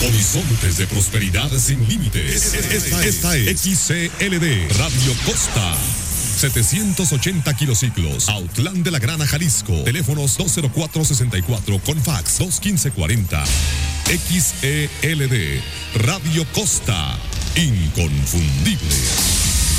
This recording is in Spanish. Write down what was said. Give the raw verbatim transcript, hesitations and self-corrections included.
Horizontes de prosperidad sin límites. Esta, esta es X C L D Radio Costa. setecientos ochenta kilociclos, Autlán de la Grana, Jalisco. Teléfonos dos cero cuatro sesenta y cuatro con fax dos quince cuarenta. X E L D Radio Costa. Inconfundible.